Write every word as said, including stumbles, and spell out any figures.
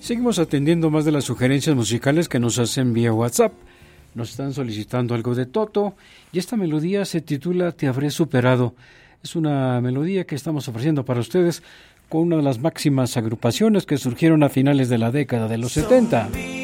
Seguimos atendiendo más de las sugerencias musicales que nos hacen vía WhatsApp. Nos están solicitando algo de Toto y esta melodía se titula Te habré superado. Es una melodía que estamos ofreciendo para ustedes con una de las máximas agrupaciones que surgieron a finales de la década de los setenta.